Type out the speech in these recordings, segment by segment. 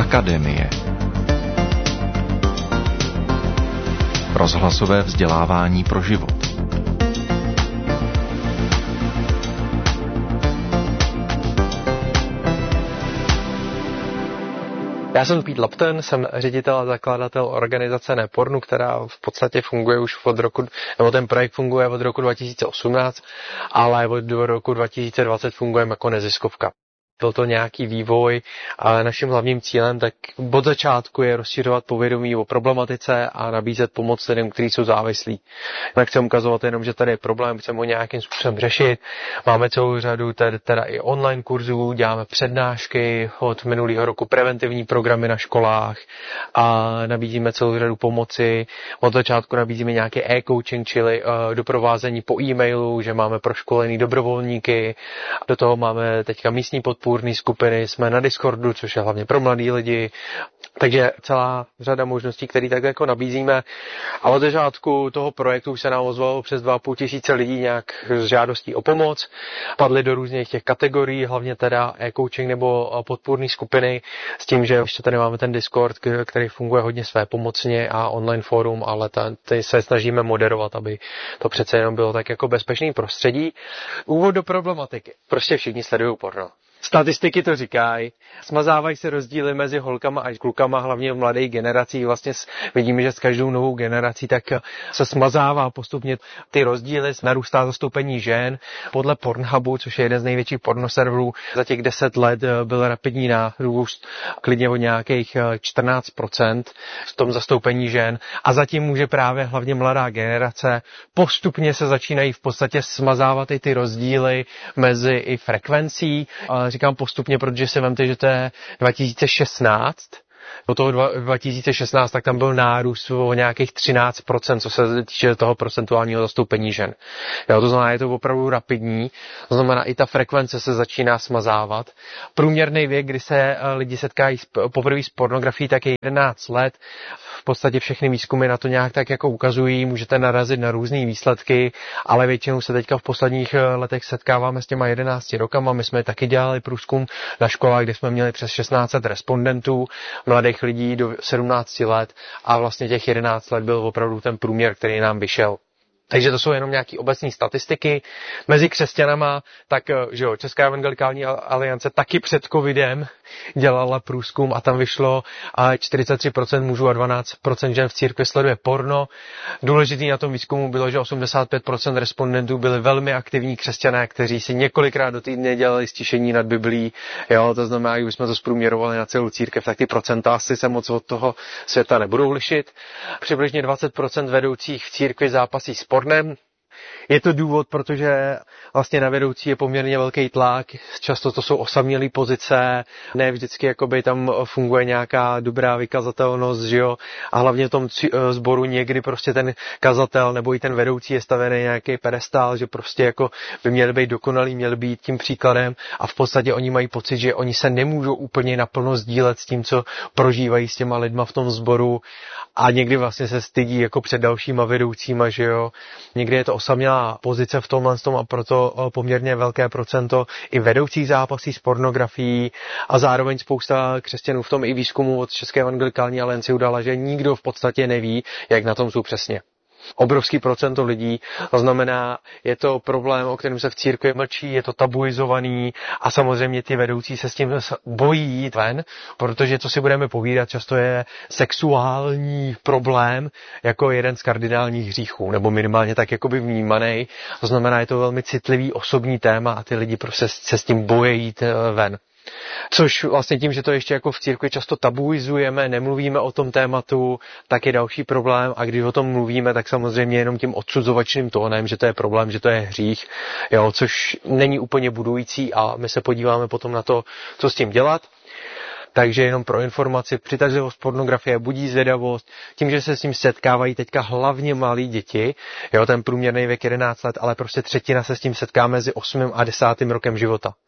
Akademie. Rozhlasové vzdělávání pro život. Já jsem Pete Lapton, jsem ředitel a zakladatel organizace Nepornu, která v podstatě funguje už od roku, nebo ten projekt funguje od roku 2018, ale od roku 2020 fungujeme jako neziskovka. Byl to nějaký vývoj, ale naším hlavním cílem tak od začátku je rozšiřovat povědomí o problematice a nabízet pomoc lidem, kteří jsou závislí. Nechceme ukazovat jenom, že tady je problém, chceme ho nějakým způsobem řešit. Máme celou řadu teda i online kurzů, děláme přednášky, od minulého roku preventivní programy na školách a nabízíme celou řadu pomoci. Od začátku nabízíme nějaký e-coaching, čili doprovázení po e-mailu, že máme proškolený dobrovolníky. Do toho máme teďka místní podpůrné skupiny, jsme na Discordu, což je hlavně pro mladý lidi. Takže celá řada možností, které tak jako nabízíme. A od začátku toho projektu už se nám ozvalo přes 2,5 tisíce lidí nějak s žádostí o pomoc. Padli do různých těch kategorií, hlavně teda e-coaching nebo podpůrné skupiny, s tím, že ještě tady máme ten Discord, který funguje hodně své pomocně a online fórum, ale ty se snažíme moderovat, aby to přece jenom bylo tak jako bezpečný prostředí. Úvod do problematiky. Prostě všichni sledují porno. Statistiky to říkají. Smazávají se rozdíly mezi holkama a klukama, hlavně v mladých generacích. Vlastně vidíme, že s každou novou generací tak se smazává postupně ty rozdíly, narůstá zastoupení žen. Podle Pornhubu, což je jeden z největších pornoserverů, za těch 10 let byl rapidní nárůst klidně o nějakých 14% v tom zastoupení žen. A zatím může právě hlavně mladá generace. Postupně se začínají v podstatě smazávat i ty rozdíly mezi i frekvencí. Říkám postupně, protože si vemte, že to je 2016. Do toho 2016 tak tam byl nárůst o nějakých 13%, co se týče toho procentuálního zastoupení žen. Jo, to znamená, je to opravdu rapidní, to znamená, i ta frekvence se začíná smazávat. Průměrný věk, kdy se lidi setkají poprvé s pornografií, tak je 11 let. V podstatě všechny výzkumy na to nějak tak jako ukazují, můžete narazit na různé výsledky, ale většinou se teďka v posledních letech setkáváme s těma 11 rokama. My jsme taky dělali průzkum na školách, kde jsme měli přes 1600 respondentů, mladých lidí do 17 let a vlastně těch 11 let byl opravdu ten průměr, který nám vyšel. Takže to jsou jenom nějaké obecné statistiky. Mezi křesťanama, tak že jo, Česká evangelikální aliance taky před covidem dělala průzkum a tam vyšlo 43% mužů a 12% žen v církvi sleduje porno. Důležitý na tom výzkumu bylo, že 85% respondentů byli velmi aktivní křesťané, kteří si několikrát do týdne dělali stišení nad Biblií. Jo, to znamená, když jsme to zprůměrovali na celou církev, tak ty procenta asi se moc od toho světa nebudou lišit. Přibližně 20% vedoucích v církvi zápasí s pornem. Je to důvod, protože vlastně na vedoucí je poměrně velký tlak, často to jsou osamělé pozice, ne vždycky jakoby tam funguje nějaká dobrá vykazatelnost, že jo, a hlavně v tom sboru někdy prostě ten kazatel nebo i ten vedoucí je stavený nějaký pedestál, že prostě jako by měl být dokonalý, měl být tím příkladem a v podstatě oni mají pocit, že oni se nemůžou úplně naplno sdílet s tím, co prožívají s těma lidma v tom sboru a někdy vlastně se stydí jako před dalšíma vedoucíma, že jo, někdy je to osamělá pozice v tomhle a proto poměrně velké procento i vedoucích zápasí s pornografií a zároveň spousta křesťanů v tom i výzkumu od České evangelikální aliance udala, že nikdo v podstatě neví, jak na tom jsou přesně. Obrovský procento lidí, to znamená, je to problém, o kterém se v církvi mlčí, je to tabuizovaný a samozřejmě ty vedoucí se s tím bojí jít ven, protože co si budeme povídat, často je sexuální problém jako jeden z kardinálních hříchů, nebo minimálně tak jakoby vnímaný. To znamená, je to velmi citlivý osobní téma a ty lidi prostě se s tím bojí jít ven. Což vlastně tím, že to ještě jako v církvi často tabuizujeme, nemluvíme o tom tématu, tak je další problém a když o tom mluvíme, tak samozřejmě jenom tím odsuzovačným tónem, že to je problém, že to je hřích, jo, což není úplně budující a my se podíváme potom na to, co s tím dělat. Takže jenom pro informaci, přitažlivost pornografie budí zvědavost, tím, že se s tím setkávají teďka hlavně malí děti, jo, ten průměrný věk 11 let, ale prostě třetina se s tím setká mezi 8. a 10. rokem života.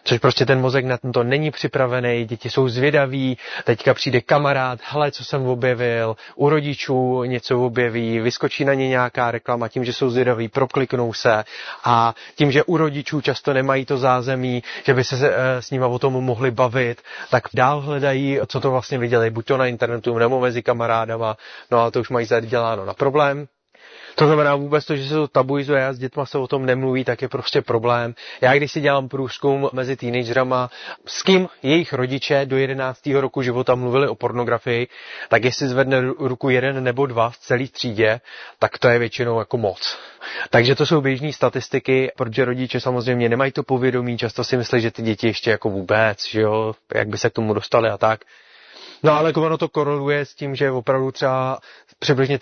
Což prostě ten mozek na to není připravený, děti jsou zvědaví, teďka přijde kamarád, hele, co jsem objevil, u rodičů něco objeví, vyskočí na ně nějaká reklama, tím, že jsou zvědaví, prokliknou se a tím, že u rodičů často nemají to zázemí, že by se s nima o tom mohli bavit, tak dál hledají, co to vlastně viděli, buď to na internetu nebo mezi kamarádama, no ale to už mají zaděláno na problém. To znamená vůbec to, že se to tabuizuje a s dětma se o tom nemluví, tak je prostě problém. Já když si dělám průzkum mezi teenagerama, s kým jejich rodiče do 11. roku života mluvili o pornografii, tak jestli zvedne ruku 1 nebo 2 v celé třídě, tak to je většinou jako moc. Takže to jsou běžné statistiky, protože rodiče samozřejmě nemají to povědomí, často si myslí, že ty děti ještě jako vůbec, že jo, jak by se k tomu dostali a tak. No ale ono to koreluje s tím, že opravdu třeba přibližně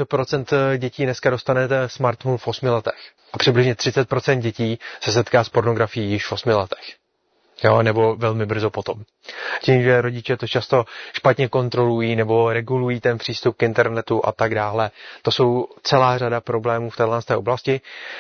30% dětí dneska dostane smartphone v 8 letech. A přibližně 30% dětí se setká s pornografií již v 8 letech. Jo, nebo velmi brzo potom. Tím, že rodiče to často špatně kontrolují nebo regulují ten přístup k internetu a tak dále. To jsou celá řada problémů v této oblasti.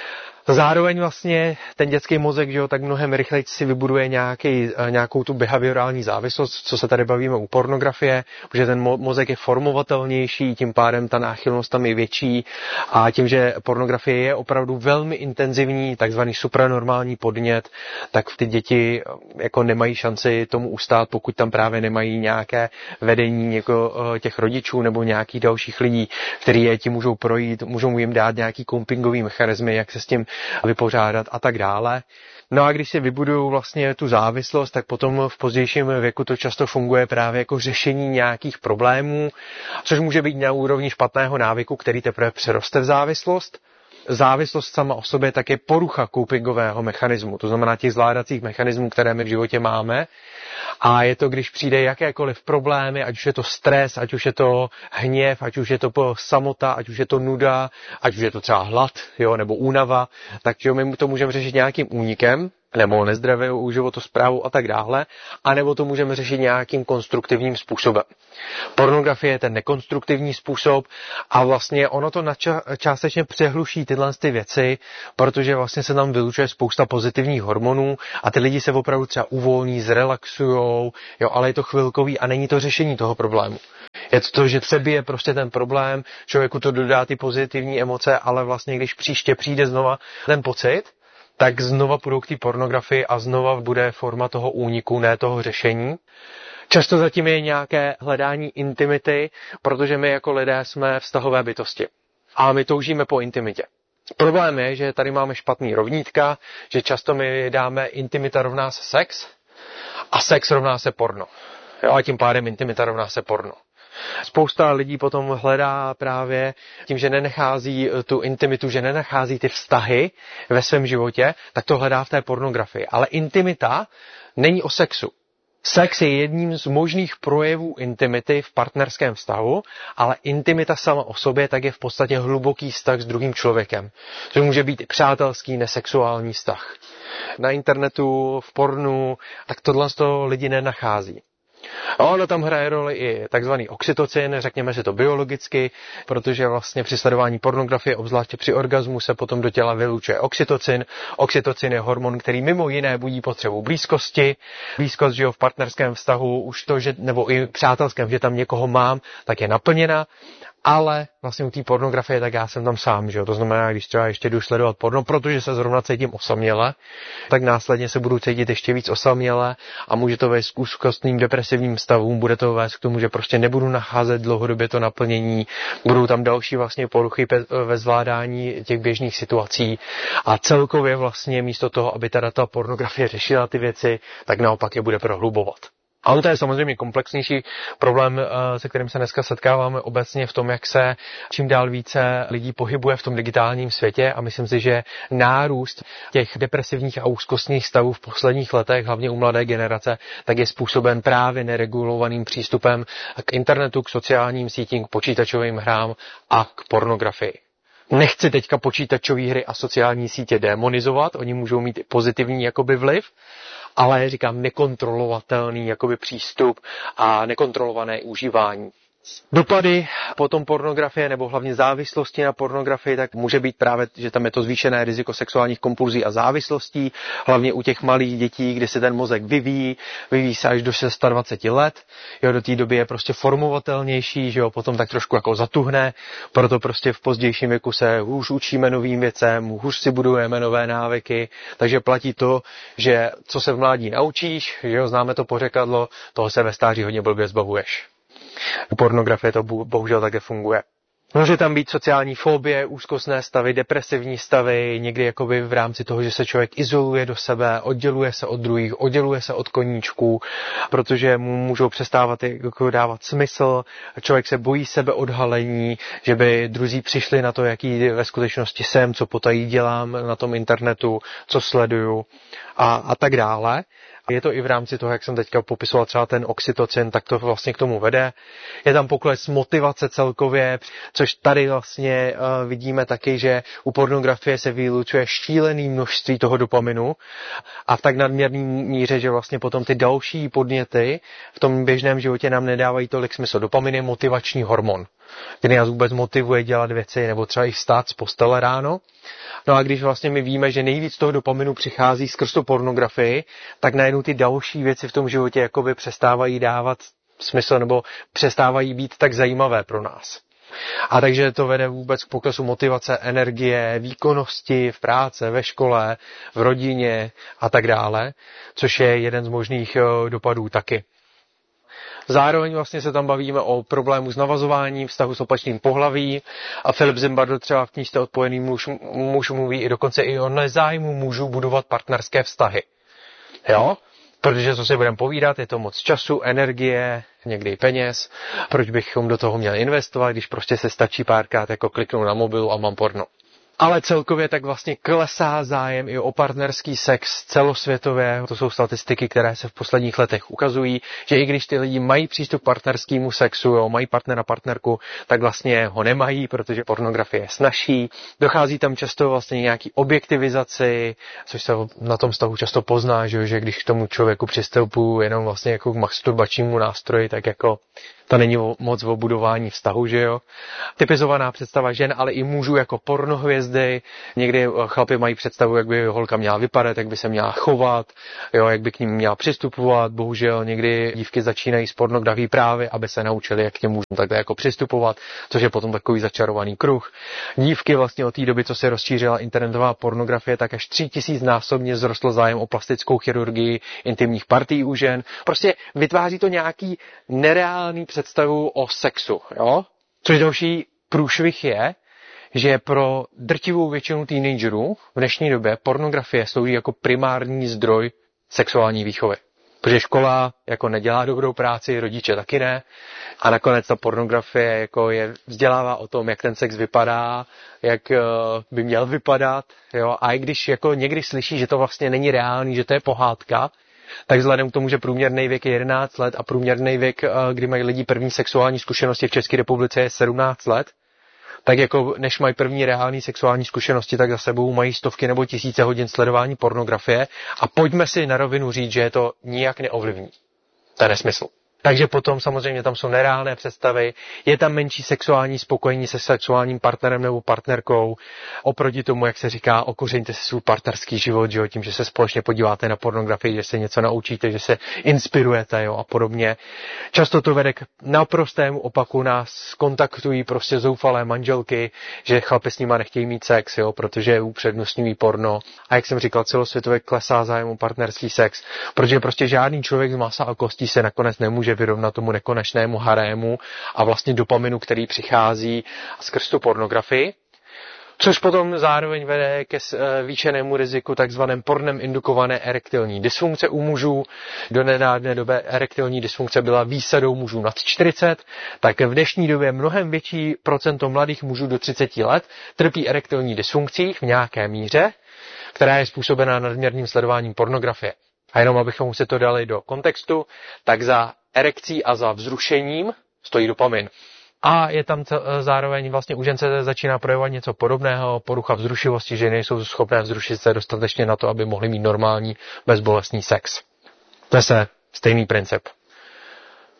Zároveň vlastně ten dětský mozek, že jo, tak mnohem rychleji si vybuduje nějakou tu behaviorální závislost, co se tady bavíme u pornografie, protože ten mozek je formovatelnější, tím pádem ta náchylnost tam je větší a tím, že pornografie je opravdu velmi intenzivní, takzvaný supranormální podnět, tak ty děti jako nemají šanci tomu ustát, pokud tam právě nemají nějaké vedení těch rodičů nebo nějakých dalších lidí, kteří je tím můžou projít, můžou jim dát nějaký copingový mechanismy, jak se s tím vypořádat a tak dále. No a když si vybudují vlastně tu závislost, tak potom v pozdějším věku to často funguje právě jako řešení nějakých problémů, což může být na úrovni špatného návyku, který teprve přeroste v závislost. Závislost sama o sobě tak je porucha copingového mechanismu, to znamená těch zvládacích mechanismů, které my v životě máme. A je to, když přijde jakékoliv problémy, ať už je to stres, ať už je to hněv, ať už je to samota, ať už je to nuda, ať už je to třeba hlad, jo, nebo únava, tak jo, my to můžeme řešit nějakým únikem, nebo nezdravou životosprávou a tak dále, anebo to můžeme řešit nějakým konstruktivním způsobem. Pornografie je ten nekonstruktivní způsob a vlastně ono to částečně přehluší tyhle ty věci, protože vlastně se tam vylučuje spousta pozitivních hormonů a ty lidi se opravdu třeba uvolní, zrelaxujou, jo, ale je to chvilkový a není to řešení toho problému. Je to, že přebije prostě ten problém, člověku to dodá ty pozitivní emoce, ale vlastně když příště přijde znova ten pocit, tak znova půjdou k té pornografii a znova bude forma toho úniku, ne toho řešení. Často zatím je nějaké hledání intimity, protože my jako lidé jsme vztahové bytosti. A my toužíme po intimitě. Problém je, že tady máme špatný rovnítka, že často my dáme intimita rovná se sex a sex rovná se porno. Jo, a tím pádem intimita rovná se porno. Spousta lidí potom hledá právě tím, že nenachází tu intimitu, že nenachází ty vztahy ve svém životě, tak to hledá v té pornografii. Ale intimita není o sexu. Sex je jedním z možných projevů intimity v partnerském vztahu, ale intimita sama o sobě tak je v podstatě hluboký vztah s druhým člověkem. To může být i přátelský, nesexuální vztah. Na internetu, v pornu, tak tohle z toho lidi nenachází. A ono tam hraje roli i takzvaný oxytocin, řekněme si to biologicky, protože vlastně při sledování pornografie, obzvláště při orgazmu, se potom do těla vylučuje oxytocin. Oxytocin je hormon, který mimo jiné budí potřebu blízkosti. Blízkost, že jo, v partnerském vztahu, už to, že, nebo i přátelském, že tam někoho mám, tak je naplněna. Ale vlastně u té pornografie, tak já jsem tam sám, že jo? To znamená, když třeba ještě jdu sledovat porno, protože se zrovna cítím osaměle, tak následně se budu cítit ještě víc osaměle a může to vést k úzkostným depresivním stavům, bude to vést k tomu, že prostě nebudu nacházet dlouhodobě to naplnění, budou tam další vlastně poruchy ve zvládání těch běžných situací a celkově vlastně místo toho, aby ta pornografie řešila ty věci, tak naopak je bude prohlubovat. Ale to je samozřejmě komplexnější problém, se kterým se dneska setkáváme obecně v tom, jak se čím dál více lidí pohybuje v tom digitálním světě a myslím si, že nárůst těch depresivních a úzkostných stavů v posledních letech, hlavně u mladé generace, tak je způsoben právě neregulovaným přístupem k internetu, k sociálním sítím, k počítačovým hrám a k pornografii. Nechci teďka počítačové hry a sociální sítě demonizovat, oni můžou mít pozitivní jakoby vliv, ale říkám nekontrolovatelný jakoby přístup a nekontrolované užívání. Dopady potom pornografie nebo hlavně závislosti na pornografii, tak může být právě, že tam je to zvýšené riziko sexuálních kompulzí a závislostí, hlavně u těch malých dětí, kdy se ten mozek vyvíjí se až do 26 let, jo, do té doby je prostě formovatelnější, že jo, potom tak trošku jako zatuhne, proto prostě v pozdějším věku se hůř učíme novým věcem, hůř si budujeme nové návyky, takže platí to, že co se v mládí naučíš, že jo, známe to pořekadlo, toho se ve stáří hodně blbě zbavuješ. U pornografie to bohužel také funguje. Může tam být sociální fobie, úzkostné stavy, depresivní stavy, někdy jakoby v rámci toho, že se člověk izoluje do sebe, odděluje se od druhých, odděluje se od koníčků, protože mu můžou přestávat jako dávat smysl, člověk se bojí sebeodhalení, že by druzí přišli na to, jaký ve skutečnosti jsem, co potají dělám na tom internetu, co sleduju a tak dále. Je to i v rámci toho, jak jsem teďka popisoval třeba ten oxytocin, tak to vlastně k tomu vede. Je tam pokles motivace celkově, což tady vlastně vidíme taky, že u pornografie se vylučuje šílený množství toho dopaminu a v tak nadměrný míře, že vlastně potom ty další podněty v tom běžném životě nám nedávají tolik smysl. Dopamin je motivační hormon, který nás vůbec motivuje dělat věci nebo třeba i vstát z postele ráno. No a když vlastně my víme, že nejvíc toho dopaminu přichází skrz tu pornografii, tak najednou ty další věci v tom životě jakoby přestávají dávat smysl nebo přestávají být tak zajímavé pro nás. A takže to vede vůbec k poklesu motivace, energie, výkonnosti v práci, ve škole, v rodině a tak dále, což je jeden z možných dopadů taky. Zároveň vlastně se tam bavíme o problému s navazováním, vztahu s opačným pohlaví a Philip Zimbardo třeba v knížce Odpojený muž mluví i dokonce i o nezájmu mužů budovat partnerské vztahy. Jo? Protože co si budeme povídat, je to moc času, energie, někdy i peněz. Proč bychom do toho měli investovat, když prostě se stačí párkrát jako kliknout na mobilu a mám porno. Ale celkově tak vlastně klesá zájem i o partnerský sex celosvětově. To jsou statistiky, které se v posledních letech ukazují, že i když ty lidi mají přístup k partnerskému sexu, jo, mají partnera, partnerku, tak vlastně ho nemají, protože pornografie je snazší. Dochází tam často vlastně nějaký objektivizaci, což se na tom vztahu často pozná, že když k tomu člověku přistupuji jenom vlastně jako k masturbačnímu nástroji, tak jako to není moc o budování vztahu, že jo. Typizovaná představa žen, ale i mužů jako pornohvězdy. Někdy chlapi mají představu, jak by holka měla vypadat, jak by se měla chovat, jo, jak by k ním měla přistupovat. Bohužel někdy dívky začínají s pornografií právě, aby se naučili, jak k těm mužům takhle jako přistupovat, což je potom takový začarovaný kruh. Dívky vlastně od té doby, co se rozšířila internetová pornografie, tak až 3000násobně vzrostl zájem o plastickou chirurgii intimních partií u žen. Prostě vytváří to nějaký nereálný představu o sexu, jo? Což další průšvih je, že pro drtivou většinu teenagerů v dnešní době pornografie slouží jako primární zdroj sexuální výchovy. Protože škola jako nedělá dobrou práci, rodiče taky ne. A nakonec ta pornografie jako vzdělává o tom, jak ten sex vypadá, jak by měl vypadat. Jo? A i když jako někdy slyší, že to vlastně není reálný, že to je pohádka, tak vzhledem k tomu, že průměrný věk je 11 let a průměrný věk, kdy mají lidi první sexuální zkušenosti v České republice je 17 let, tak jako než mají první reální sexuální zkušenosti, tak za sebou mají stovky nebo tisíce hodin sledování pornografie a pojďme si na rovinu říct, že je to nijak neovlivní. To je nesmysl. Takže potom samozřejmě tam jsou nereálné představy, je tam menší sexuální spokojení se sexuálním partnerem nebo partnerkou, oproti tomu, jak se říká, okořeňte si svůj partnerský život, že jo, tím, že se společně podíváte na pornografii, že se něco naučíte, že se inspirujete, jo, a podobně. Často to vede k naprostému opaku, nás kontaktují prostě zoufalé manželky, že chlapi s nima nechtějí mít sex, jo, protože upřednostňují porno. A jak jsem říkal, celosvětově klesá zájem o partnerský sex, protože prostě žádný člověk z masa a kostí se nakonec nemůže vyrovnat tomu nekonečnému harému a vlastně dopaminu, který přichází skrz tu pornografii, což potom zároveň vede ke zvýšenému riziku takzvaném pornem indukované erektilní dysfunkce u mužů. Do nedávné doby erektilní dysfunkce byla výsadou mužů nad 40, tak v dnešní době mnohem větší procento mladých mužů do 30 let trpí erektilní dysfunkcí v nějaké míře, která je způsobená nadměrným sledováním pornografie. A jenom abychom si to dali do kontextu, tak za erekcí a za vzrušením stojí dopamin. A je tam zároveň vlastně u žen se začíná projevovat něco podobného, porucha vzrušivosti, že nejsou schopné vzrušit se dostatečně na to, aby mohli mít normální bezbolestný sex. To je stejný princip.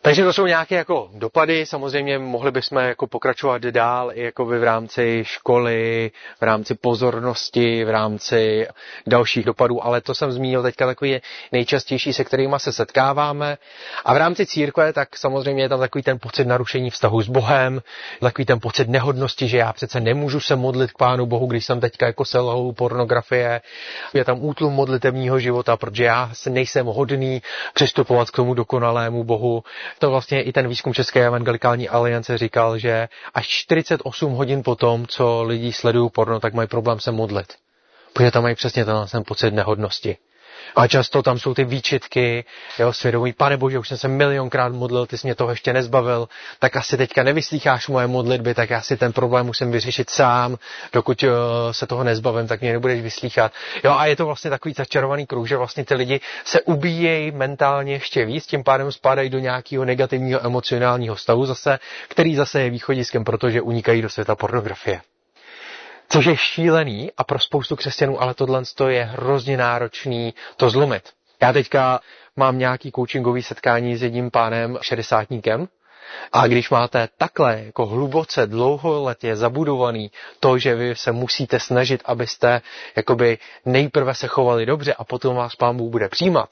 Takže to jsou nějaké jako dopady, samozřejmě mohli bychom jako pokračovat dál i jako v rámci školy, v rámci pozornosti, v rámci dalších dopadů, ale to jsem zmínil teďka takový nejčastější, se kterými se setkáváme. A v rámci církve, tak samozřejmě je tam takový ten pocit narušení vztahu s Bohem, takový ten pocit nehodnosti, že já přece nemůžu se modlit k Pánu Bohu, když jsem teďka jako selhal pornografie. Je tam útlum modlitevního života, protože já nejsem hodný přistupovat k tomu dokonalému Bohu. To vlastně i ten výzkum České evangelikální aliance říkal, že až 48 hodin potom, co lidi sledují porno, tak mají problém se modlit. Protože tam mají přesně ten pocit nehodnosti. A často tam jsou ty výčitky, jeho svědomí, Pane Bože, už jsem se milionkrát modlil, ty jsi mě toho ještě nezbavil, tak asi teďka nevyslýcháš moje modlitby, tak já si ten problém musím vyřešit sám, dokud se toho nezbavím, tak mě nebudeš vyslýchat. Jo, a je to vlastně takový začarovaný kruh, že vlastně ty lidi se ubíjejí mentálně ještě víc, tím pádem spadají do nějakého negativního emocionálního stavu zase, který zase je východiskem, protože unikají do světa pornografie. Což je šílený a pro spoustu křesťanů, ale tohle je hrozně náročný to zlomit. Já teďka mám nějaký coachingový setkání s jedním pánem 60-tníkem a když máte takhle jako hluboce dlouholetě zabudovaný to, že vy se musíte snažit, abyste jakoby nejprve se chovali dobře a potom vás Pán Bůh bude přijímat,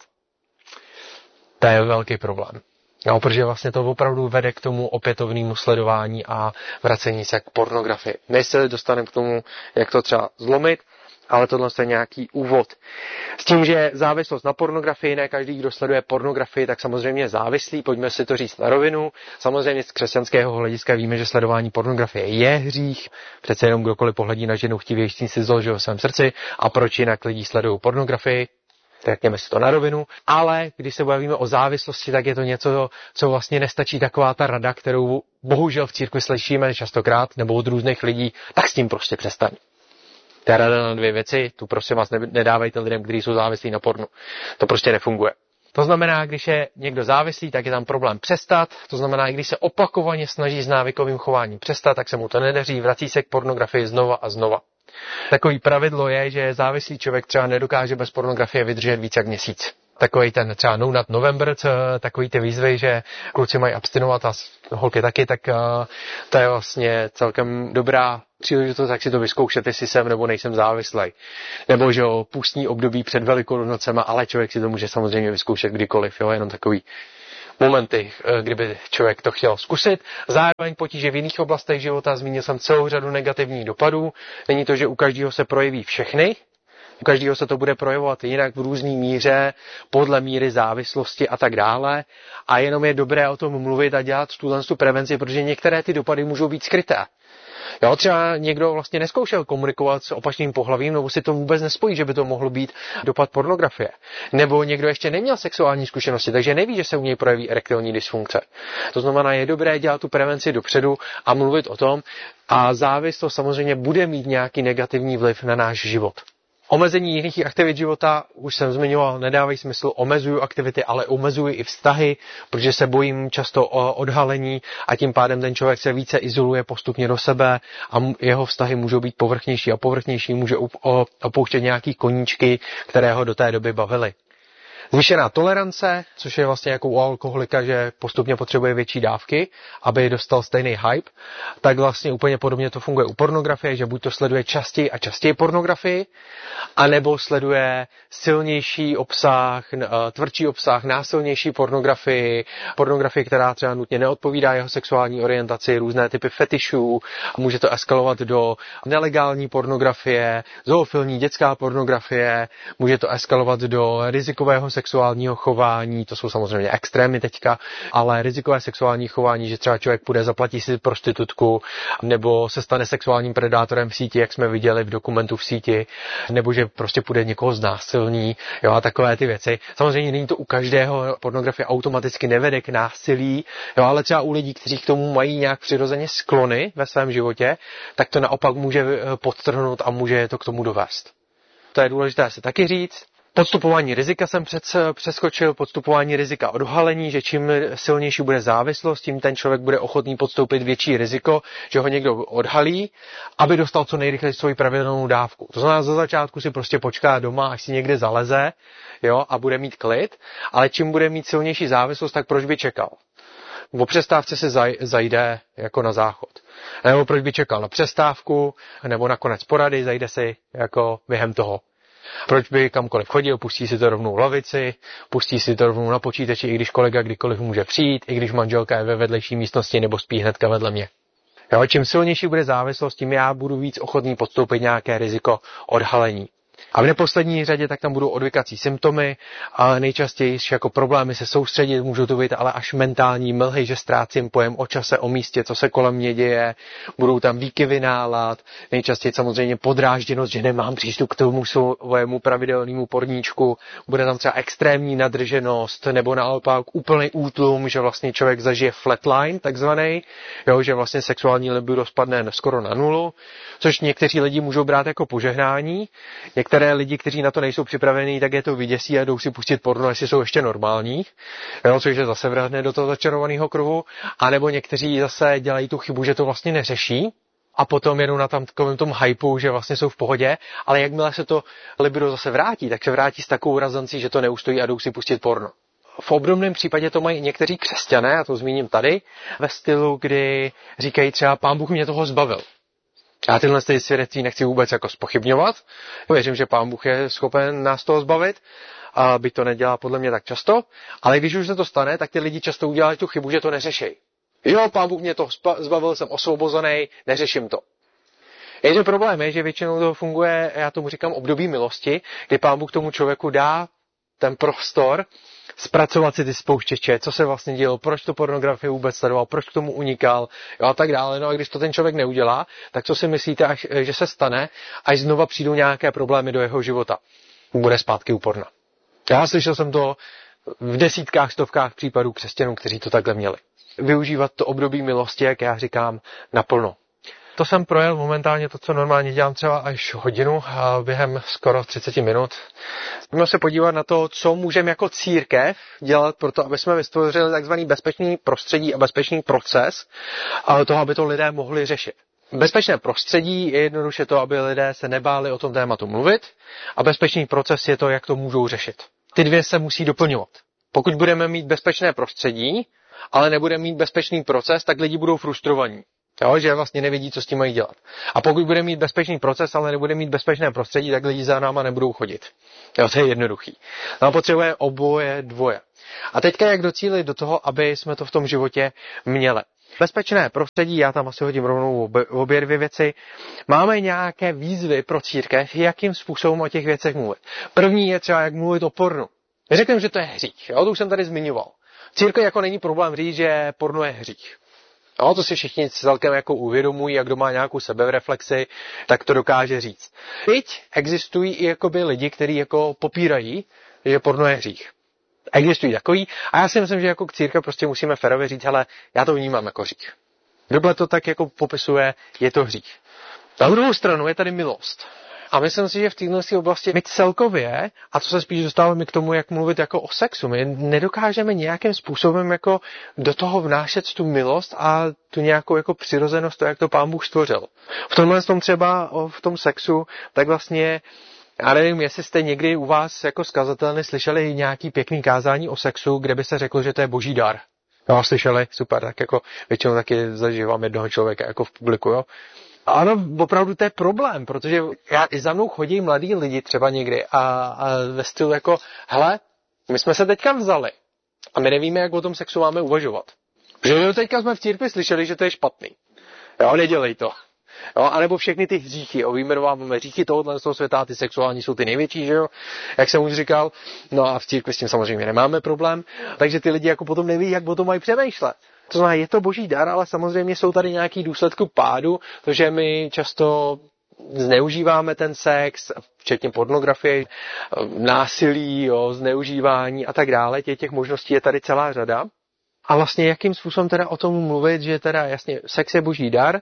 to je velký problém. No, protože vlastně to opravdu vede k tomu opětovnému sledování a vracení se k pornografii. Než se dostaneme k tomu, jak to třeba zlomit, ale tohle je nějaký úvod. S tím, že závislost na pornografii, ne každý, kdo sleduje pornografii, tak samozřejmě je závislý, pojďme si to říct na rovinu. Samozřejmě z křesťanského hlediska víme, že sledování pornografie je hřích, přece jenom kdokoliv pohledí na ženu chtivější si zložil v svém srdci a proč jinak lidi sledují pornografii. Řekněme si to na rovinu, ale když se bavíme o závislosti, tak je to něco, co vlastně nestačí taková ta rada, kterou bohužel v církvi slyšíme častokrát, nebo od různých lidí, tak s tím prostě přestaň. To je rada na 2 věci, tu prosím vás nedávejte lidem, kteří jsou závislí na pornu. To prostě nefunguje. To znamená, když je někdo závislý, tak je tam problém přestat. To znamená, když se opakovaně snaží s návykovým chováním přestat, tak se mu to nedaří, vrací se k pornografii znova a znova. Takový pravidlo je, že závislý člověk třeba nedokáže bez pornografie vydržet víc jak měsíc. Takový ten třeba No Nut November, takový ty výzvy, že kluci mají abstinovat a holky taky, tak to je vlastně celkem dobrá příležitost, jak si to vyzkoušet, jestli jsem nebo nejsem závislej. Nebo že pustní období před Velikonocema, ale člověk si to může samozřejmě vyzkoušet kdykoliv, jo, jenom takový momenty, kdyby člověk to chtěl zkusit. Zároveň potíže v jiných oblastech života, zmínil jsem celou řadu negativních dopadů. Není to, že u každého se projeví všechny, u každého se to bude projevovat jinak v různé míře, podle míry závislosti a tak dále. A jenom je dobré o tom mluvit a dělat tu prevenci, protože některé ty dopady můžou být skryté. Jo, třeba někdo vlastně neskoušel komunikovat s opačným pohlavím, nebo si to vůbec nespojí, že by to mohlo být dopad pornografie. Nebo někdo ještě neměl sexuální zkušenosti, takže neví, že se u něj projeví erektilní dysfunkce. To znamená, je dobré dělat tu prevenci dopředu a mluvit o tom. A závislost samozřejmě bude mít nějaký negativní vliv na náš život. Omezení jiných aktivit života, už jsem zmiňoval, nedávají smysl, omezuju aktivity, ale omezuji i vztahy, protože se bojím často o odhalení a tím pádem ten člověk se více izoluje postupně do sebe a jeho vztahy můžou být povrchnější a povrchnější, může opouštět nějaký koníčky, které ho do té doby bavily. Zvýšená tolerance, což je vlastně jako u alkoholika, že postupně potřebuje větší dávky, aby dostal stejný hype, tak vlastně úplně podobně to funguje u pornografie, že buď to sleduje častěji a častěji pornografii, anebo sleduje silnější obsah, tvrdší obsah, násilnější pornografii, která třeba nutně neodpovídá jeho sexuální orientaci, různé typy fetišů, může to eskalovat do nelegální pornografie, zoofilní dětská pornografie, může to eskalovat do rizikového sexuálního chování, to jsou samozřejmě extrémy teďka, ale rizikové sexuální chování, že třeba člověk půjde, zaplatí si prostitutku, nebo se stane sexuálním predátorem v síti, jak jsme viděli v dokumentu v síti, nebo že prostě půjde někoho znásilní, jo, a takové ty věci. Samozřejmě není to u každého, pornografie automaticky nevede k násilí, jo, ale třeba u lidí, kteří k tomu mají nějak přirozeně sklony ve svém životě, tak to naopak může podtrhnout a může to k tomu dovést. To je důležité se taky říct. Podstupování rizika jsem přeskočil, podstupování rizika odhalení, že čím silnější bude závislost, tím ten člověk bude ochotný podstoupit větší riziko, že ho někdo odhalí, aby dostal co nejrychleji svoji pravidelnou dávku. To znamená, za začátku si prostě počká doma, až si někde zaleze, jo, a bude mít klid, ale čím bude mít silnější závislost, tak proč by čekal? O přestávce se zajde jako na záchod. Nebo proč by čekal na přestávku, nebo na konec porady, zajde si jako během toho. Proč by kamkoliv chodil, pustí si to rovnou v lavici, pustí si to rovnou na počítači, i když kolega kdykoliv může přijít, i když manželka je ve vedlejší místnosti nebo spí hnedka vedle mě. Jo, čím silnější bude závislost, tím já budu víc ochotný podstoupit nějaké riziko odhalení. A v neposlední řadě tak tam budou odvykací symptomy, ale nejčastěji jako problémy se soustředit, můžou to být ale až mentální mlhy, že ztrácím pojem o čase, o místě, co se kolem mě děje, budou tam výkyvy nálad, nejčastěji samozřejmě podrážděnost, že nemám přístup k tomu svému pravidelnému porníčku, bude tam třeba extrémní nadrženost, nebo naopak úplný útlum, že vlastně člověk zažije flatline, takzvaný, jo, že vlastně sexuální libido spadne skoro na nulu, což někteří lidi můžou brát jako požehnání. Některé lidi, kteří na to nejsou připravení, tak je to vyděsí a jdou si pustit porno, jestli jsou ještě normální, jo, což je zase vrhne do toho začarovaného kruhu, anebo někteří zase dělají tu chybu, že to vlastně neřeší a potom jedou na takovém tom hypeu, že vlastně jsou v pohodě, ale jakmile se to libido zase vrátí, tak se vrátí s takovou razancí, že to neustojí a jdou si pustit porno. V obdobném případě to mají někteří křesťané, já to zmíním tady, ve stylu, kdy říkají třeba Pán Bůh mě toho zbavil. Já tyhle svědectví nechci vůbec jako zpochybňovat. Věřím, že Pán Bůh je schopen nás toho zbavit, a byť to nedělá podle mě tak často, ale když už se to stane, tak ty lidi často udělají tu chybu, že to neřešejí. Jo, Pán Bůh mě to zbavil, jsem osvobozený, neřeším to. Jenže problém je, že většinou to funguje, já tomu říkám období milosti, kdy Pán Bůh tomu člověku dá ten prostor zpracovat si ty spouštěče, co se vlastně dělo, proč to pornografii vůbec sledoval, proč k tomu unikal, jo, a tak dále. No a když to ten člověk neudělá, tak co si myslíte, že se stane, až znova přijdou nějaké problémy do jeho života? Bude zpátky u porna. Já slyšel jsem to v desítkách, stovkách případů křesťanů, kteří to takhle měli. Využívat to období milosti, jak já říkám, naplno. To jsem projel momentálně to, co normálně dělám třeba až hodinu během skoro 30 minut. Můžeme se podívat na to, co můžeme jako církev dělat pro to, aby jsme vytvořili takzvaný bezpečný prostředí a bezpečný proces, ale toho, aby to lidé mohli řešit. Bezpečné prostředí je jednoduše to, aby lidé se nebáli o tom tématu mluvit, a bezpečný proces je to, jak to můžou řešit. Ty dvě se musí doplňovat. Pokud budeme mít bezpečné prostředí, ale nebudeme mít bezpečný proces, tak lidi budou frustrovaní. Jo, že vlastně nevědí, co s tím mají dělat. A pokud bude mít bezpečný proces, ale nebude mít bezpečné prostředí, tak lidi za náma nebudou chodit. Jo, to je jednoduchý. No, potřebuje oboje dvoje. A teďka jak docílit do toho, aby jsme to v tom životě měli. Bezpečné prostředí, já tam asi hodím rovnou obě dvě věci. Máme nějaké výzvy pro církev, jakým způsobem o těch věcech mluvit. První je třeba, jak mluvit o pornu. Řekněme, že to je hřích. Jo, to už jsem tady zmiňoval. Církev jako není problém říct, že porno je hřích. No, to si všichni celkem jako uvědomují, jak kdo má nějakou sebereflexi, tak to dokáže říct. Teď existují i jakoby lidi, kteří jako popírají, že porno je hřích. Existují takový a já si myslím, že jako církev prostě musíme férově říct, hele, já to vnímám jako hřích. Kdo to tak jako popisuje, je to hřích. Na druhou stranu je tady milost. A myslím si, že v této oblasti my celkově, a to se spíš dostáváme k tomu, jak mluvit jako o sexu, my nedokážeme nějakým způsobem jako do toho vnášet tu milost a tu nějakou jako přirozenost, to, jak to Pán Bůh stvořil. V tomhle tom třeba v tom sexu, tak vlastně, já nevím, jestli jste někdy u vás jako skazatelny slyšeli nějaký pěkný kázání o sexu, kde by se řeklo, že to je boží dar. Jo, slyšeli? Super, tak jako většinou taky zažívám jednoho člověka jako v publiku, jo. Ano, opravdu to je problém, protože i za mnou chodí mladí lidi třeba někdy a ve stylu jako, hele, my jsme se teďka vzali a my nevíme, jak o tom sexu máme uvažovat. Protože teďka jsme v církvi slyšeli, že to je špatný. Jo, nedělej to. Jo, anebo všechny ty hříchy, vyjmenováváme hříchy tohoto světa, ty sexuální jsou ty největší, že jo, jak jsem už říkal, no a v církvi s tím samozřejmě nemáme problém, takže ty lidi jako potom neví, jak o tom mají přemýšlet. To znamená, je to boží dar, ale samozřejmě jsou tady nějaký důsledky pádu, protože my často zneužíváme ten sex, včetně pornografie, násilí, jo, zneužívání a tak dále. Těch možností je tady celá řada. A vlastně jakým způsobem teda o tom mluvit, že teda jasně sex je boží dar,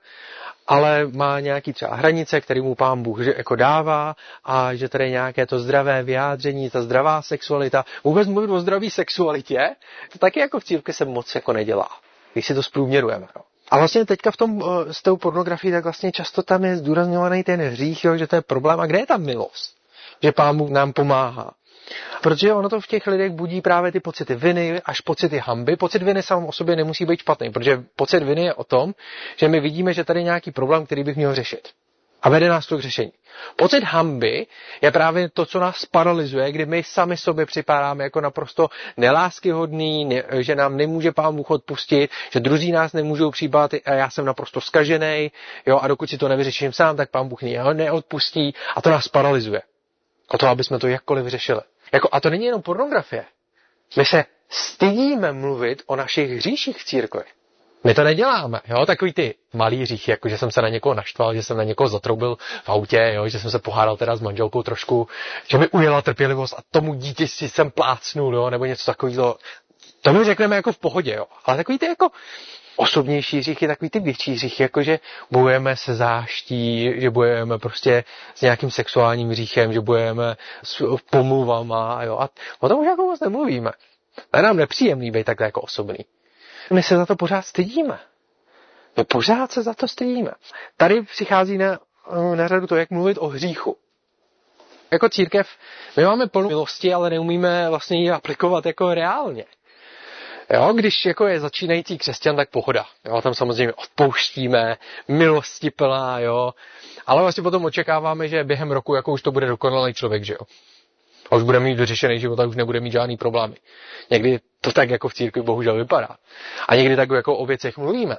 ale má nějaký třeba hranice, který mu Pán Bůh jako dává a že tady je nějaké to zdravé vyjádření, ta zdravá sexualita. Vůbec mluvit o zdravé sexualitě, to taky jako v církvi se moc jako nedělá, když si to zprůměrujeme. No. A vlastně teďka v tom s tou pornografií, tak vlastně často tam je zdůrazňovaný ten hřích, jo, že to je problém. A kde je tam milost? Že Pán Bůh nám pomáhá. Protože ono to v těch lidech budí právě ty pocity viny až pocity hanby. Pocit viny sám o sobě nemusí být špatný, protože pocit viny je o tom, že my vidíme, že tady je nějaký problém, který bych měl řešit. A vede nás to k řešení. Pocit hanby je právě to, co nás paralyzuje, kdy my sami sobě připadáme jako naprosto neláskyhodný, že nám nemůže Pán Bůh odpustit, že druzí nás nemůžou přibát a já jsem naprosto zkažený, jo, a dokud si to nevyřeším sám, tak Pán Bůh neodpustí a to nás paralyzuje. O to, aby jsme to jakkoliv řešili. A to není jenom pornografie. My se stydíme mluvit o našich hříších v církvi. My to neděláme, jo, takový ty malý hříchy, jako že jsem se na někoho naštval, že jsem na někoho zatroubil v autě, jo, že jsem se pohádal teda s manželkou trošku, že mi ujela trpělivost a tomu dítě si jsem plácnul, jo, nebo něco takového. To my řekneme jako v pohodě, jo, ale takový ty jako osobnější hříchy, takový ty větší hříchy, jako že bojujeme se záští, že bojujeme prostě s nějakým sexuálním hříchem, že bojujeme s pomluvama, jo, a o tom už jako moc nemluvíme. To je nám nepříjemný být takhle jako osobný. My se za to pořád stydíme. My pořád se za to stydíme. Tady přichází na řadu to, jak mluvit o hříchu. Jako církev, my máme plnou milosti, ale neumíme vlastně ji aplikovat jako reálně. Jo, když jako je začínající křesťan, tak pohoda. Jo, tam samozřejmě odpouštíme, milosti plná, jo. Ale vlastně potom očekáváme, že během roku jako už to bude dokonalý člověk, že jo. A už bude mít vyřešený život a už nebude mít žádný problémy. Někdy to tak jako v církvi bohužel vypadá. A někdy tak jako o věcech mluvíme.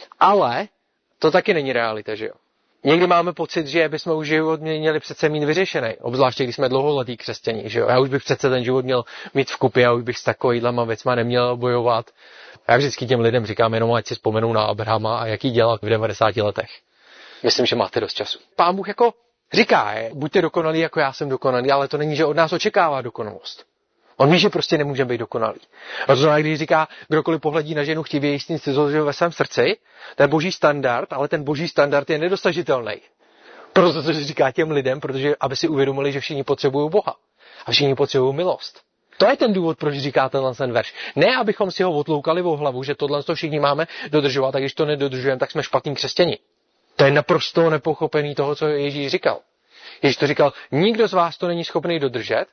Ale to taky není realita, že jo. Někdy máme pocit, že bychom už život měli přece mít vyřešený, obzvláště když jsme dlouholetí křesťaní, že jo. Já už bych přece ten život měl mít v kupě, já už bych s takovýhlema věcma neměl bojovat. Já vždycky těm lidem říkám jenom, ať si vzpomenou na Abrahama a jaký dělal v 90 letech. Myslím, že máte dost času. Pán Bůh jako říká, buďte dokonalí, jako já jsem dokonalý, ale to není, že od nás očekává dokonalost. On ví, že prostě nemůžeme být dokonalý. A to znamená, když říká, kdokoliv pohledí na ženu chtivěji s tím cizožil ve svém srdci, to je boží standard, ale ten boží standard je nedosažitelný. Proto to říká těm lidem, protože aby si uvědomili, že všichni potřebují Boha. A všichni potřebují milost. To je ten důvod, proč říká ten verš. Ne, abychom si ho otloukali o hlavu, že tohle všichni máme dodržovat, a když to nedodržujeme, tak jsme špatní křesťani. To je naprosto nepochopený toho, co Ježíš říkal. Ježíš to říkal, nikdo z vás to není schopný dodržet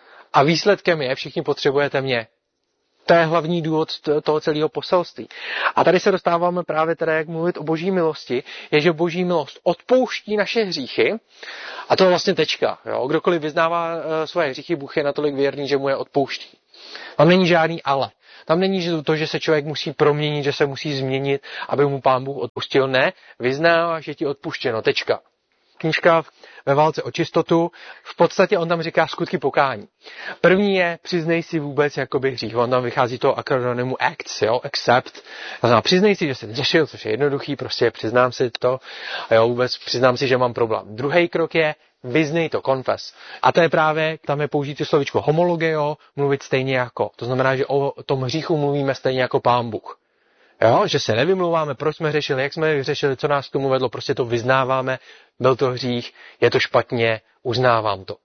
a výsledkem je, všichni potřebujete mě. To je hlavní důvod toho celého poselství. A tady se dostáváme právě teda, jak mluvit o boží milosti, je, že boží milost odpouští naše hříchy a to je vlastně tečka. Jo? Kdokoliv vyznává svoje hříchy, Bůh je natolik věrný, že mu je odpouští. Tam není žádný ale. Tam není to, že se člověk musí proměnit, že se musí změnit, aby mu Pán Bůh odpustil. Ne, vyznává, že ti odpuštěno. Tečka. Knížka Ve válce o čistotu, v podstatě on tam říká skutky pokání. První je, přiznej si vůbec jakoby hřích. On tam vychází toho akronymu ACTS, jo, accept. To znamená, přiznej si, že jsi řešil, což je jednoduchý, prostě přiznám si to, a jo, vůbec přiznám si, že mám problém. Druhý krok je, vyznej to, confess. A to je právě, tam je použít slovičko homologeo, mluvit stejně jako. To znamená, že o tom hříchu mluvíme stejně jako Pán Bůh. Jo, že se nevymlouváme, proč jsme hřešili, jak jsme hřešili, co nás k tomu vedlo, prostě to vyznáváme, byl to hřích, je to špatně, uznávám to.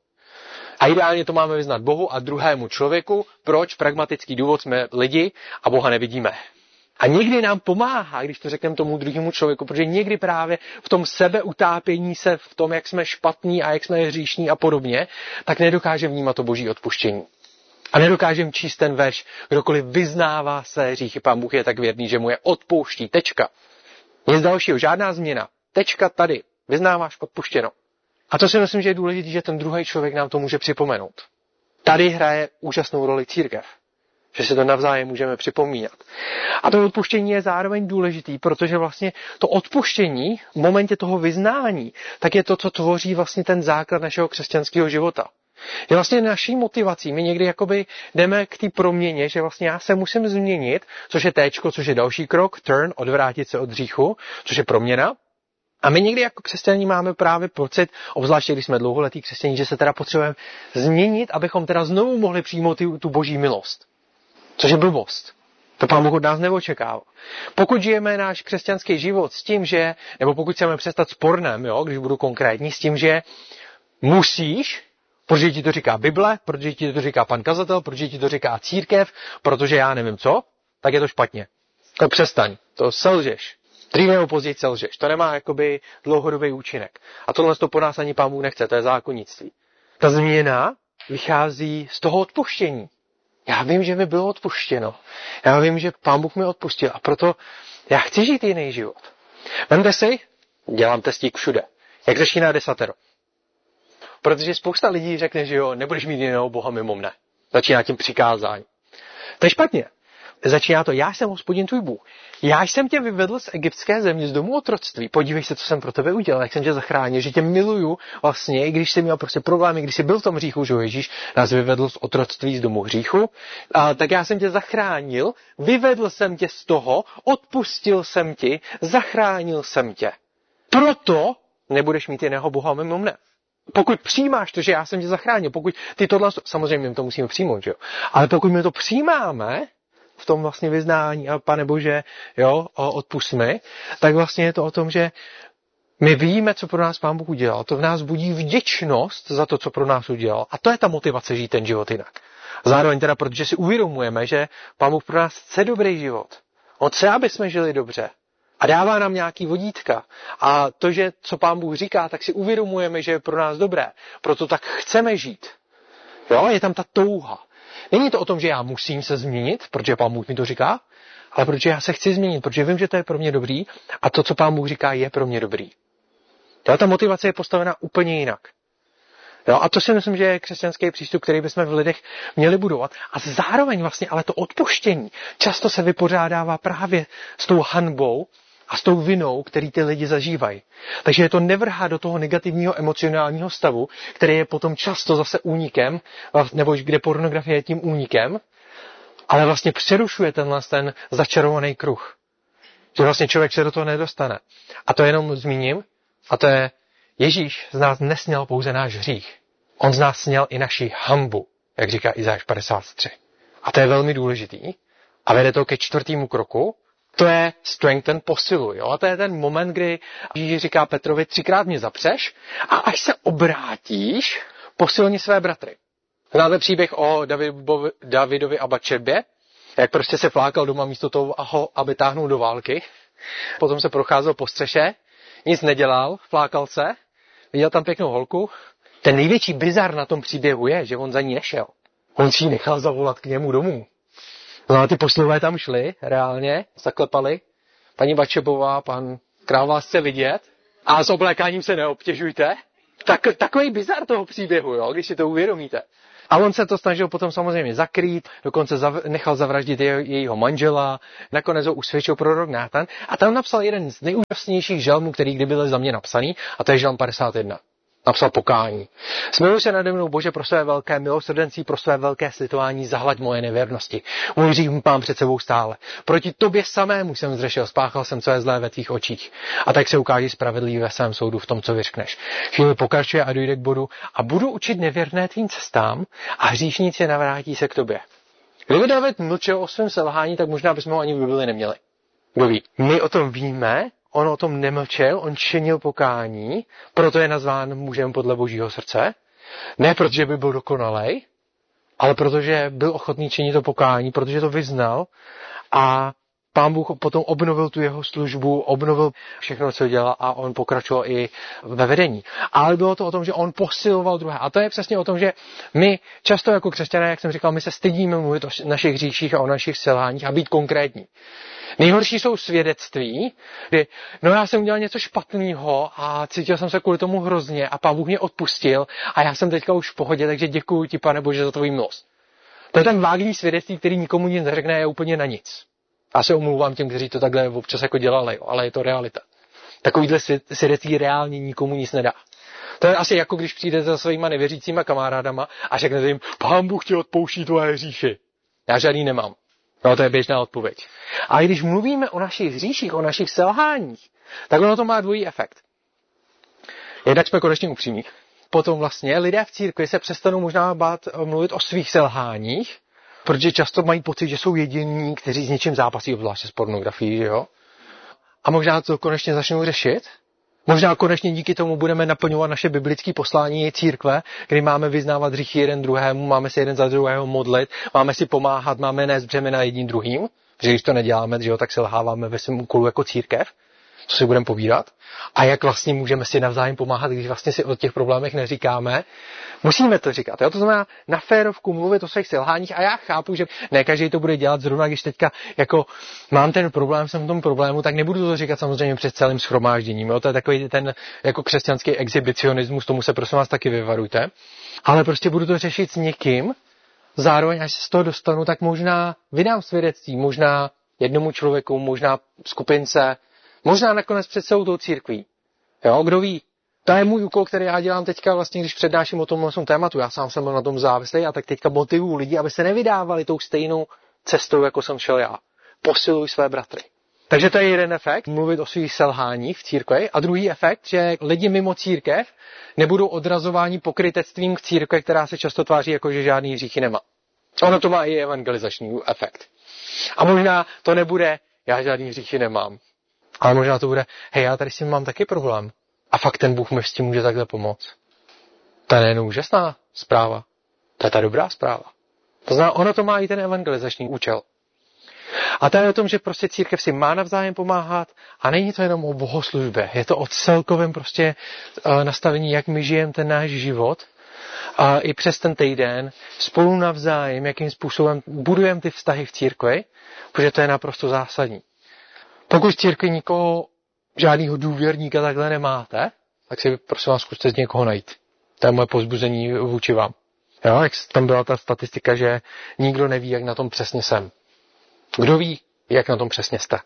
A ideálně to máme vyznat Bohu a druhému člověku. Proč? Pragmatický důvod, jsme lidi a Boha nevidíme. A někdy nám pomáhá, když to řekneme tomu druhému člověku, protože někdy právě v tom sebeutápění se, v tom, jak jsme špatní a jak jsme hříšní a podobně, tak nedokáže vnímat to boží odpuštění. A nedokážeme číst ten verš, kdokoliv vyznává své hříchy, Pán Bůh je tak věrný, že mu je odpouští. Tečka. Nic dalšího, žádná změna. Tečka tady. Vyznáváš, odpuštěno. A to si myslím, že je důležité, že ten druhý člověk nám to může připomenout. Tady hraje úžasnou roli církev. Že se to navzájem můžeme připomínat. A to odpuštění je zároveň důležitý, protože vlastně to odpuštění v momentě toho vyznání, tak je to, co tvoří vlastně ten základ našeho křesťanského života. Je vlastně naší motivací. My někdy jakoby jdeme k té proměně, že vlastně já se musím změnit, což je téčko, což je další krok, turn, odvrátit se od hříchu, což je proměna. A my někdy jako křesťaní máme právě pocit, obzvláště když jsme dlouholetí křesťaní, že se teda potřebujeme změnit, abychom teda znovu mohli přijmout tu boží milost. Což je blbost. To Pán Bůh od nás neočekává. Pokud žijeme náš křesťanský život s tím, že, nebo pokud chceme přestat s pornem, jo, když budu konkrétní, s tím, že musíš, protože ti to říká Bible, protože ti to říká pan kazatel, protože ti to říká církev, protože já nevím co, tak je to špatně. Tak přestaň, to selžeš. Dřív nebo později selžeš. To nemá jakoby dlouhodobý účinek. A tohle to po nás ani Pán Bůh nechce, to je zákonnictví. Ta změna vychází z toho odpuštění. Já vím, že mi bylo odpuštěno. Já vím, že Pán Bůh mi odpustil a proto já chci žít jiný život. Vemte si, dělám testík všude. Jak začíná desatero? Protože spousta lidí řekne, že jo, nebudeš mít jiného Boha mimo mne. Začíná tím přikázání. To je špatně. Začíná to, já jsem Hospodin tvůj Bůh. Já jsem tě vyvedl z egyptské země, z domu otroctví. Podívej se, co jsem pro tebe udělal, jak jsem tě zachránil, že tě miluju vlastně, i když jsi měl prostě problémy, když jsi byl v tom hříchu, že Ježíš nás vyvedl z otroctví, z domu hříchu, tak já jsem tě zachránil, vyvedl jsem tě z toho, odpustil jsem ti, zachránil jsem tě. Proto nebudeš mít jiného Boha mimo mne. Pokud přijímáš to, že já jsem tě zachránil, pokud ty tohle, samozřejmě my to musíme přijmout, že jo? Ale pokud my to přijímáme, v tom vlastně vyznání a Pane Bože, jo, odpusť mi, tak vlastně je to o tom, že my víme, co pro nás Pán Bůh udělal. To v nás budí vděčnost za to, co pro nás udělal. A to je ta motivace žít ten život jinak. Zároveň teda, protože si uvědomujeme, že Pán Bůh pro nás chce dobrý život. On chce, aby jsme žili dobře. A dává nám nějaký vodítka. A to, že co Pán Bůh říká, tak si uvědomujeme, že je pro nás dobré. Proto tak chceme žít. Jo, je tam ta touha. Není to o tom, že já musím se změnit, protože Pán Bůh mi to říká, ale protože já se chci změnit, protože vím, že to je pro mě dobrý a to, co Pán Bůh říká, je pro mě dobrý. Jo, ta motivace je postavena úplně jinak. Jo, a to si myslím, že je křesťanský přístup, který bychom v lidech měli budovat. A zároveň vlastně, ale to odpuštění často se vypořádává právě s tou hanbou a s tou vinou, který ty lidi zažívají. Takže je to nevrhá do toho negativního emocionálního stavu, který je potom často zase únikem, nebo kde pornografie je tím únikem, ale vlastně přerušuje ten začarovaný kruh. Že vlastně člověk se do toho nedostane. A to jenom zmíním, a to je, Ježíš z nás nesněl pouze náš hřích. On z nás sněl i naši hanbu, jak říká Izajáš 53. A to je velmi důležitý. A vede to ke 4. kroku, to je strengthen, posiluj. Jo? A to je ten moment, kdy Ježíš říká Petrovi, 3krát mě zapřeš a až se obrátíš, posilni své bratry. Znáte příběh o Davidovi a Batšebě, jak prostě se flákal doma místo toho, aby táhnul do války. Potom se procházel po střeše, nic nedělal, flákal se, viděl tam pěknou holku. Ten největší bizar na tom příběhu je, že on za ní nešel. On si ji nechal zavolat k němu domů. No a ty poslové tam šli, reálně, zaklepali. Paní Batšebová, pan král vás chce vidět a s oblékáním se neobtěžujte. Takový bizar toho příběhu, jo, když si to uvědomíte. A on se to snažil potom samozřejmě zakrýt, dokonce nechal zavraždit jejího manžela, nakonec ho usvědčil prorok Nátan a tam napsal jeden z nejúžasnějších žalmů, který kdy byl za mě napsaný, a to je žalm 51. Napsal pokání. Smiluj se nade mnou, Bože, pro své velké milosrdenství, pro své velké slitování, zahlaď moje nevěrnosti. Můj hřích mám před sebou stále. Proti tobě samému jsem zřešil, spáchal jsem, co je zlé ve tvých očích. A tak se ukáží spravedlivý ve svém soudu v tom, co vyřkneš. Chvíli pokračuje a dojde k bodu a budu učit nevěrné tvým cestám a hříšníci navrátí se k tobě. Kdyby David mlčel o svém selhání, tak možná bychom ho ani v Bibli neměli. Kdo ví? My o tom víme. On o tom nemlčel, on činil pokání, proto je nazván mužem podle Božího srdce. Ne protože by byl dokonalej, ale protože byl ochotný činit to pokání, protože to vyznal a Pán Bůh potom obnovil tu jeho službu, obnovil všechno, co dělal a on pokračoval i ve vedení. Ale bylo to o tom, že on posiloval druhé. A to je přesně o tom, že my často jako křesťané, jak jsem říkal, my se stydíme mluvit o našich hříších a o našich selháních a být konkrétní. Nejhorší jsou svědectví, kdy já jsem udělal něco špatného a cítil jsem se kvůli tomu hrozně a Pán Bůh mě odpustil a já jsem teďka už v pohodě, takže děkuji ti, Pane Bože, za tvou milost. To je ten vágní svědectví, který nikomu nic neřekne, je úplně na nic. Já se omlouvám těm, kteří to takhle občas jako dělali, ale je to realita. Takovýhle svědectví reálně nikomu nic nedá. To je asi jako když přijdete za svýma nevěřícíma kamarádama a řeknete jim, Pán Bůh ti odpouští tvoje hříchy. Já žádný nemám. No, to je běžná odpověď. A když mluvíme o našich hříších, o našich selháních, tak ono to má dvojí efekt. Jednak jsme konečně upřímní. Potom vlastně lidé v církvi se přestanou možná bát mluvit o svých selháních, protože často mají pocit, že jsou jediní, kteří s něčím zápasí, obzvláště s pornografií, že jo? A možná to konečně začnou řešit. Možná konečně díky tomu budeme naplňovat naše biblické poslání církve, kdy máme vyznávat hříchy jeden druhému, máme se jeden za druhého modlit, máme si pomáhat, máme nést břemena jedním druhým, protože když to neděláme, že jo, tak selháváme ve svém úkolu jako církev. co si budeme povídat a jak vlastně můžeme si navzájem pomáhat, když vlastně si o těch problémech neříkáme. Musíme to říkat. Jo? To znamená na férovku mluvit o svých selháních a já chápu, že ne každý to bude dělat zrovna, když teďka jako mám ten problém, jsem v tom problému, tak nebudu to říkat samozřejmě před celým shromážděním. Jo? To je takový ten jako křesťanský exhibicionismus, tomu se prosím vás taky vyvarujte. Ale prostě budu to řešit s někým, zároveň až se z toho dostanu, tak možná vydám svědectví, možná jednomu člověku, možná skupince, možná nakonec před celou tou církví. Jo, kdo ví? To je můj úkol, který já dělám teďka vlastně, když přednáším o tomhle tématu. Já sám jsem na tom závislý a tak teďka motivuju lidi, aby se nevydávali tou stejnou cestou, jako jsem šel já. Posiluj své bratry. Takže to je jeden efekt, mluvit o svých selháních v církvi. A druhý efekt, že lidi mimo církev nebudou odrazováni pokrytectvím k církvi, která se často tváří jako, že žádný hříchy nemá. Ono to má i evangelizační efekt. A možná to nebude, já žádný hříchy nemám. Ale možná to bude, hej, já tady s tím mám taky problém. A fakt ten Bůh mi s tím může takhle pomoct. To je nejen úžasná zpráva. To je ta dobrá zpráva. To znamená, ono to má i ten evangelizační účel. A to je o tom, že prostě církev si má navzájem pomáhat a není to jenom o bohoslužbě. Je to o celkovém prostě nastavení, jak my žijeme ten náš život a i přes ten týden spolu navzájem, jakým způsobem budujeme ty vztahy v církvi, protože to je naprosto zásadní. Pokud v církvi nikoho, žádného důvěrníka takhle nemáte, tak si prosím vás zkuste z někoho najít. To je moje povzbuzení vůči vám. Jo, jak tam byla ta statistika, že nikdo neví, jak na tom přesně jsem. Kdo ví, jak na tom přesně jste?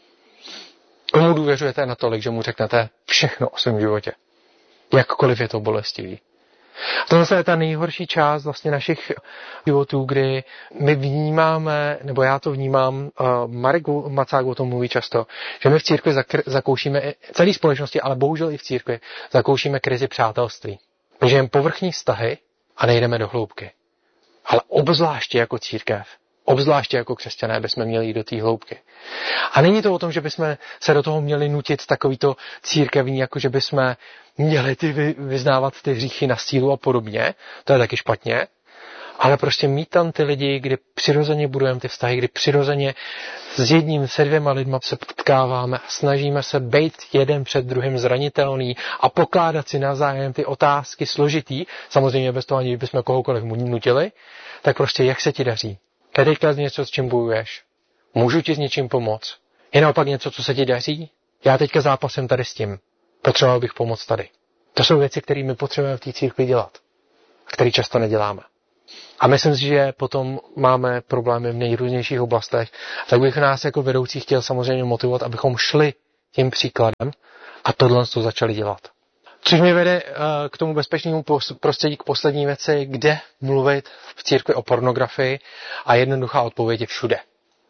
Komu důvěřujete natolik, že mu řeknete všechno o svém životě? Jakkoliv je to bolestivý. To zase je ta nejhorší část vlastně našich životů, kdy my vnímáme, nebo já to vnímám, Marek Macák o tom mluví často, že my v církvi zakoušíme, celé společnosti, ale bohužel i v církvi, zakoušíme krizi přátelství. Žijeme povrchní vztahy a nejdeme do hloubky. Ale obzvláště jako církev, obzvláště jako křesťané bychom měli jít do té hloubky. A není to o tom, že bychom se do toho měli nutit takovýto církevní, jako že bychom měli vyznávat ty hříchy na sílu a podobně, to je taky špatně, ale prostě mít tam ty lidi, kdy přirozeně budujeme ty vztahy, kdy přirozeně s jedním, se dvěma lidma se potkáváme a snažíme se být jeden před druhým zranitelný a pokládat si navzájem ty otázky složitý, samozřejmě bez toho, aniž bychom kohokoliv nutili, tak prostě jak se ti daří? To je teďka něco, s čím bojuješ. Můžu ti s něčím pomoct? Je naopak něco, co se ti daří? Já teďka zápasem tady s tím. Potřeboval bych pomoct tady. To jsou věci, které my potřebujeme v té církvi dělat. A které často neděláme. A myslím si, že potom máme problémy v nejrůznějších oblastech. Tak bych nás jako vedoucí chtěl samozřejmě motivovat, abychom šli tím příkladem a tohle to začali dělat. Což mě vede k tomu bezpečnému prostředí, k poslední věci, kde mluvit v církvi o pornografii a jednoduchá odpověď je všude.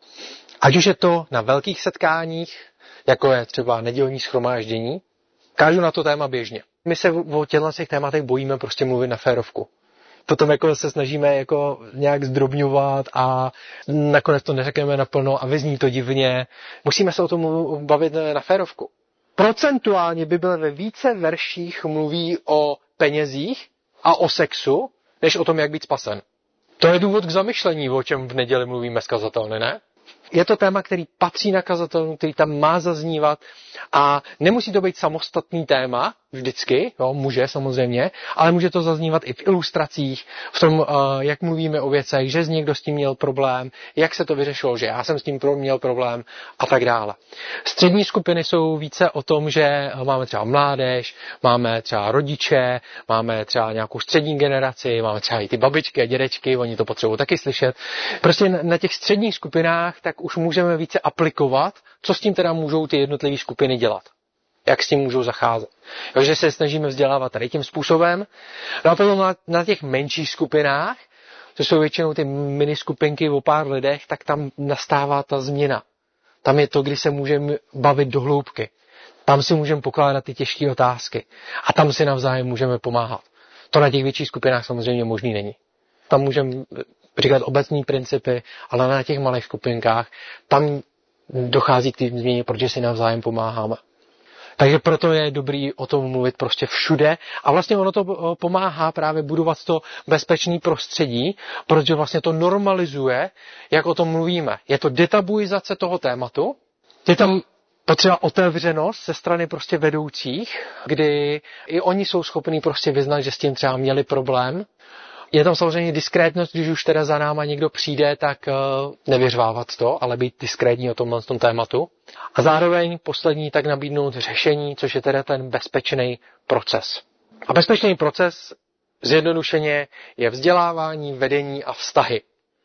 Ať už je to na velkých setkáních, jako je třeba nedělní shromáždění, kážu na to téma běžně. My se o těchto tématech bojíme prostě mluvit na férovku. Potom jako se snažíme jako nějak zdrobňovat a nakonec to neřekneme naplno a vyzní to divně. Musíme se o tom bavit na férovku. Procentuálně Bible ve více verších mluví o penězích a o sexu, než o tom, jak být spasen. To je důvod k zamyšlení, o čem v neděli mluvíme s kazatelny, ne? Je to téma, který patří na kazatelnu, který tam má zaznívat a nemusí to být samostatný téma vždycky, jo, může samozřejmě, ale může to zaznívat i v ilustracích, v tom, jak mluvíme o věcech, že někdo s tím měl problém, jak se to vyřešilo, že já jsem s tím měl problém a tak dále. Střední skupiny jsou více o tom, že máme třeba mládež, máme třeba rodiče, máme třeba nějakou střední generaci, máme třeba i ty babičky a dědečky, oni to potřebují taky slyšet. Prostě na těch středních skupinách tak už můžeme více aplikovat, co s tím teda můžou ty jednotlivé skupiny dělat. Jak s tím můžou zacházet. Takže se snažíme vzdělávat tady tím způsobem. No a potom na těch menších skupinách, to jsou většinou ty miniskupinky o pár lidech, tak tam nastává ta změna. Tam je to, kdy se můžeme bavit do hloubky. Tam si můžeme pokládat ty těžké otázky. A tam si navzájem můžeme pomáhat. To na těch větších skupinách samozřejmě možný není. Tam můžeme říkat obecní principy, ale na těch malých skupinkách tam dochází k té změně, protože si navzájem pomáháme. Takže proto je dobrý o tom mluvit prostě všude a vlastně ono to pomáhá právě budovat to bezpečné prostředí, protože vlastně to normalizuje, jak o tom mluvíme. Je to detabuizace toho tématu, je tam potřeba otevřenost ze strany prostě vedoucích, kdy i oni jsou schopní prostě vyznat, že s tím třeba měli problém. Je tam samozřejmě diskrétnost, když už teda za náma někdo přijde, tak nevyřvávat to, ale být diskrétní o tom tématu. A zároveň poslední tak nabídnout řešení, což je teda ten bezpečný proces. A bezpečný proces zjednodušeně je vzdělávání, vedení a vztahy.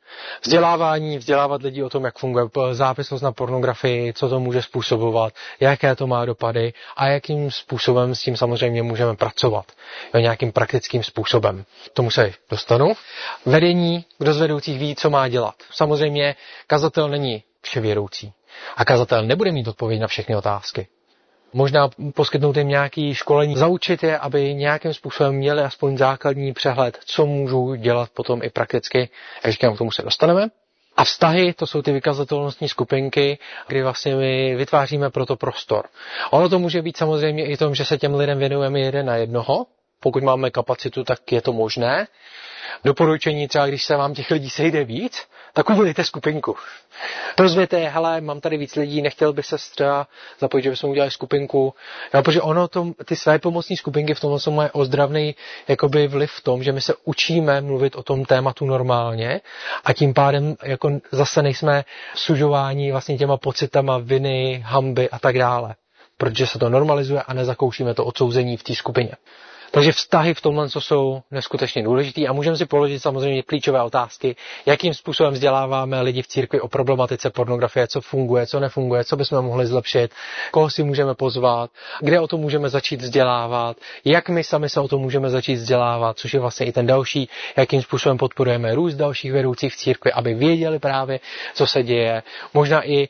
Vzdělávat lidi o tom, jak funguje závislost na pornografii, co to může způsobovat, jaké to má dopady a jakým způsobem s tím samozřejmě můžeme pracovat. Nějakým praktickým způsobem. K tomu se dostanu. Vedení, kdo z vedoucích ví, co má dělat. Samozřejmě kazatel není vševědoucí a kazatel nebude mít odpověď na všechny otázky. Možná poskytnout jim nějaké školení, zaučit je, aby nějakým způsobem měli aspoň základní přehled, co můžou dělat potom i prakticky. Jak říkám, k tomu se dostaneme. A vztahy, to jsou ty vykazatelnostní skupinky, kdy vlastně my vytváříme pro to prostor. Ono to může být samozřejmě i tom, že se těm lidem věnujeme jeden na jednoho. Pokud máme kapacitu, tak je to možné. Doporučení třeba, když se vám těch lidí sejde víc, tak udělejte skupinku. Rozvěte, hele, mám tady víc lidí, nechtěl bych se třeba zapojit, že bychom udělali skupinku. Jo, protože ty své pomocní skupinky v tomhle jsou mají ozdravný jakoby vliv v tom, že my se učíme mluvit o tom tématu normálně a tím pádem jako zase nejsme sužováni vlastně těma pocitama viny, hanby a tak dále. Protože se to normalizuje a nezakoušíme to odsouzení v té skupině. Takže vztahy v tomhle jsou neskutečně důležitý a můžeme si položit samozřejmě klíčové otázky, jakým způsobem vzděláváme lidi v církvi o problematice pornografie, co funguje, co nefunguje, co bychom mohli zlepšit, koho si můžeme pozvat, kde o tom můžeme začít vzdělávat, jak my sami se o tom můžeme začít vzdělávat, což je vlastně i ten další, jakým způsobem podporujeme růst dalších vedoucích v církvi, aby věděli právě, co se děje. Možná i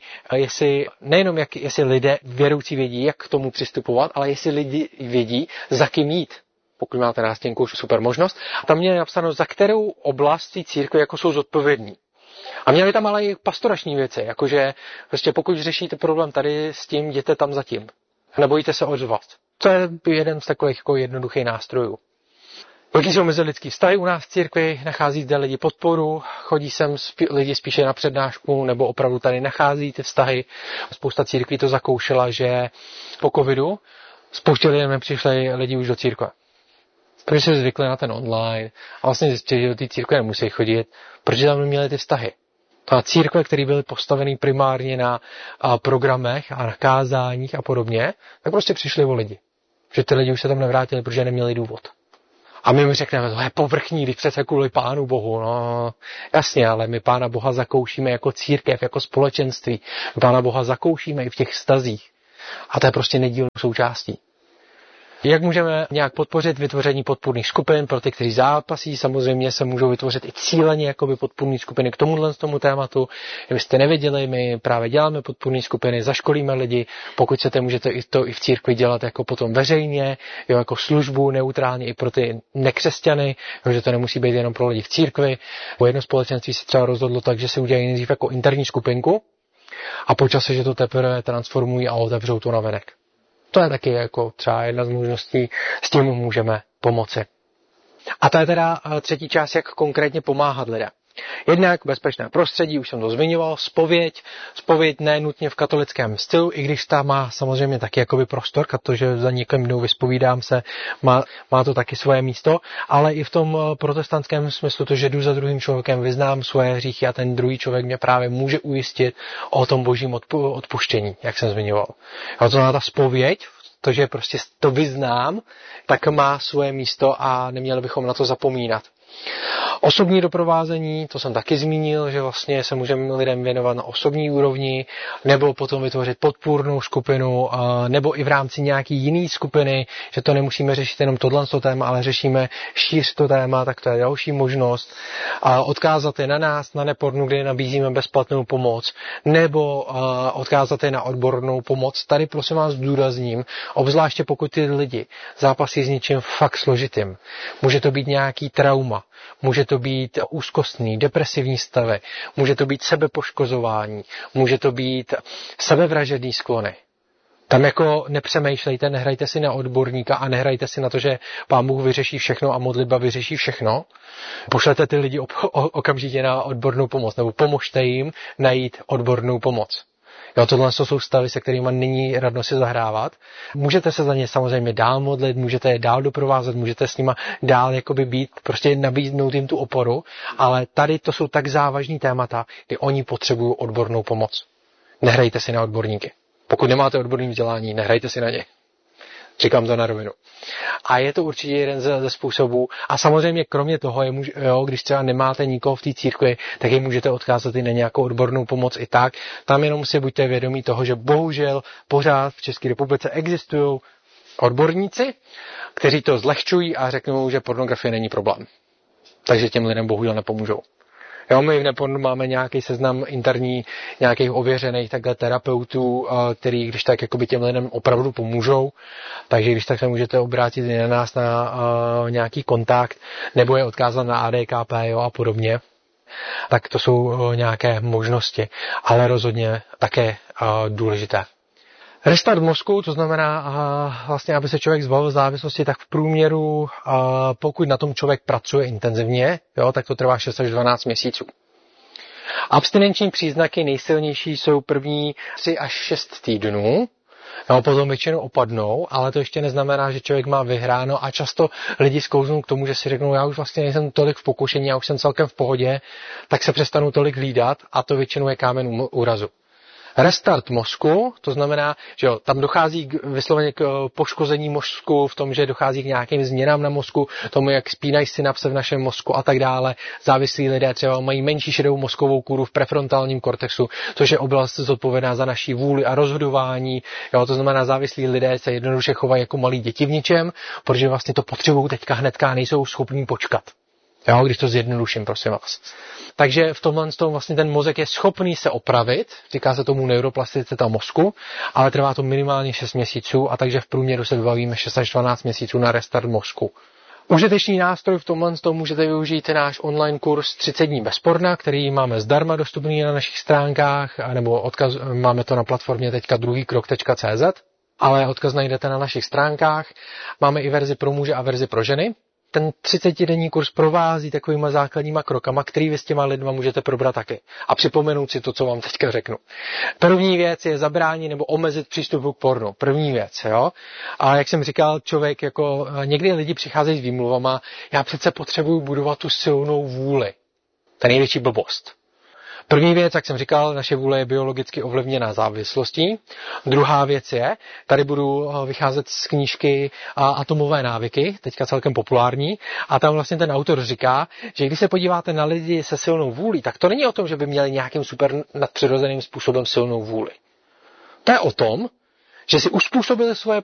nejenom jestli lidé vědoucí vědí, jak k tomu přistupovat, ale jestli lidi vědí, za kým jít. Pokud máte nástěnku, super možnost. A tam je napsáno, za kterou oblast té církve jako jsou zodpovědní. A měli tam ale i pastorační věci, jakože prostě pokud řešíte problém tady s tím, jděte tam za tím. Nebojíte se ozvat. To je jeden z takových jako jednoduchých nástrojů. Jaký jsou mezilidský vztahy u nás v církvi, nachází zde lidi podporu, chodí sem lidi spíše na přednášku, nebo opravdu tady nachází ty vztahy. Spousta církví to zakoušela, že po covidu spoustě lidem nepřišli lidi už do církve. Protože se zvykli na ten online a vlastně zjistili, že do té církve nemusí chodit, protože tam neměli ty vztahy. Ta církve, které byly postaveny primárně na programech a na kázáních a podobně, tak prostě přišli o lidi. Že ty lidi už se tam nevrátili, protože neměli důvod. A my mu řekneme, to je povrchní, když přece kvůli Pánu Bohu. No jasně, ale my Pána Boha zakoušíme jako církev, jako společenství. My Pána Boha zakoušíme i v těch vztazích. A to je prostě nedílnou součástí. Jak můžeme nějak podpořit vytvoření podpůrných skupin pro ty, kteří zápasí? Samozřejmě se můžou vytvořit i cíleně jakoby podpůrné skupiny k tomu tématu. Kdybyste nevěděli, my právě děláme podpůrné skupiny, zaškolíme lidi. Pokud chcete, můžete to i v církvi dělat jako potom veřejně, jo, jako službu neutrálně i pro ty nekřesťany, že to nemusí být jenom pro lidi v církvi. Jedno společenství se třeba rozhodlo tak, že se udělají nejdřív jako interní skupinku a po čase, že to teprve transformují a otevřou to navenek. To je taky jako třeba jedna z možností, s tím můžeme pomoci. A to je teda třetí část, jak konkrétně pomáhat lidem. Jednak bezpečné prostředí, už jsem to zmiňoval, zpověď ne nutně v katolickém stylu, i když ta má samozřejmě taky jakoby prostor, protože za někým dnou vyspovídám se, má to taky svoje místo, ale i v tom protestantském smyslu to, že jdu za druhým člověkem, vyznám svoje hříchy a ten druhý člověk mě právě může ujistit o tom božím odpuštění, jak jsem zmiňoval. A to znamená ta zpověď, to, že prostě to vyznám, tak má svoje místo a neměli bychom na to zapomínat. Osobní doprovázení, to jsem taky zmínil, že vlastně se můžeme lidem věnovat na osobní úrovni, nebo potom vytvořit podpůrnou skupinu, nebo i v rámci nějaký jiný skupiny, že to nemusíme řešit jenom tohle téma, ale řešíme šíř to téma, tak to je další možnost. Odkázat je na nás, na Nepornu, kde nabízíme bezplatnou pomoc, nebo odkázat je na odbornou pomoc. Tady prosím vás zdůrazním, obzvláště pokud ty lidi zápasí s něčím fakt složitým. Může to být nějaký trauma, může to být úzkostný, depresivní stavy, může to být sebepoškozování, může to být sebevražedný sklony. Tam jako nepřemýšlejte, nehrajte si na odborníka a nehrajte si na to, že Pán Bůh vyřeší všechno a modlitba vyřeší všechno. Pošlete ty lidi okamžitě na odbornou pomoc, nebo pomožte jim najít odbornou pomoc. Jo, tohle jsou stavy, se kterými není radno si zahrávat. Můžete se za ně samozřejmě dál modlit, můžete je dál doprovázet, můžete s nima dál jakoby být, prostě nabídnout jim tu oporu, ale tady to jsou tak závažný témata, kdy oni potřebují odbornou pomoc. Nehrajte si na odborníky. Pokud nemáte odborné vzdělání, nehrajte si na ně. Říkám to na rovinu. A je to určitě jeden ze způsobů. A samozřejmě kromě toho, když třeba nemáte nikoho v té církvi, tak je můžete odkázat i na nějakou odbornou pomoc i tak. Tam jenom si buďte vědomí toho, že bohužel pořád v České republice existují odborníci, kteří to zlehčují a řeknou, že pornografie není problém. Takže těm lidem bohužel nepomůžou. Jo, my v Nepornu máme nějaký seznam interní, nějakých ověřených takhle terapeutů, který když tak jakoby těm lidem opravdu pomůžou, takže když tak se můžete obrátit i na nás na nějaký kontakt, nebo je odkázat na ADKP, jo, a podobně. Tak to jsou nějaké možnosti, ale rozhodně také důležité. Restart mozku, to znamená vlastně, aby se člověk zbavil závislosti, tak v průměru, pokud na tom člověk pracuje intenzivně, jo, tak to trvá 6 až 12 měsíců. Abstinenční příznaky nejsilnější jsou první 3 až 6 týdnů, jo, potom většinou opadnou, ale to ještě neznamená, že člověk má vyhráno a často lidi sklouznou k tomu, že si řeknou, já už vlastně nejsem tolik v pokušení, já už jsem celkem v pohodě, tak se přestanu tolik hlídat a to většinou je kámen úrazu. Restart mozku, to znamená, že jo, tam dochází vysloveně k poškození mozku v tom, že dochází k nějakým změnám na mozku, tomu, jak spínají synapse v našem mozku a tak dále. Závislí lidé třeba mají menší šedou mozkovou kůru v prefrontálním kortexu, což je oblast zodpovědná za naší vůli a rozhodování. Jo, to znamená, závislí lidé se jednoduše chovají jako malí děti v něčem, protože vlastně to potřebují teďka hnedka, nejsou schopní počkat. Jo, když to zjednoduším, prosím vás. Takže v tomhle vlastně ten mozek je schopný se opravit, říká se tomu neuroplasticita mozku, ale trvá to minimálně 6 měsíců a takže v průměru se vybavíme 6 až 12 měsíců na restart mozku. Užitečný nástroj v tomhle můžete využít náš online kurz 30 dní bez porna, který máme zdarma dostupný na našich stránkách, nebo máme to na platformě teďka druhýkrok.cz, ale odkaz najdete na našich stránkách. Máme i verzi pro muže a verzi pro ženy. Ten 30denní kurz provází takovýma základníma krokama, který vy s těma lidma můžete probrat taky. A připomenout si to, co vám teďka řeknu. První věc je zabránit nebo omezit přístup k pornu. První věc, jo. A jak jsem říkal, člověk jako někdy lidi přicházejí s výmluvama, já přece potřebuju budovat tu silnou vůli. To je největší blbost. První věc, jak jsem říkal, naše vůle je biologicky ovlivněná závislostí. Druhá věc je, tady budu vycházet z knížky Atomové návyky, teďka celkem populární, a tam vlastně ten autor říká, že když se podíváte na lidi se silnou vůlí, tak to není o tom, že by měli nějakým super nadpřirozeným způsobem silnou vůli. To je o tom, že si uspůsobili svoje